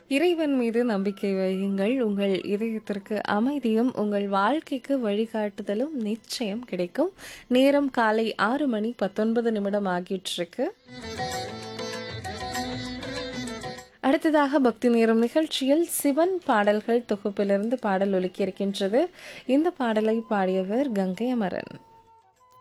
இறைவன் மீது நம்பிக்கை வையுங்கள். உங்கள் இதயத்திற்கு அமைதியும், உங்கள் வாழ்க்கைக்கு வழிகாட்டுதலும் நிச்சயம் கிடைக்கும். நேரம் காலை 6 மணி 19 நிமிடம் ஆகிட்டிருக்கு. அடுத்ததாக பக்தி நேரம் நிகழ்ச்சியில் சிவன் பாடல்கள் தொகுப்பிலிருந்து பாடல் ஒலிக்க இருக்கின்றது. இந்த பாடலை பாடியவர் கங்கை அமரன்.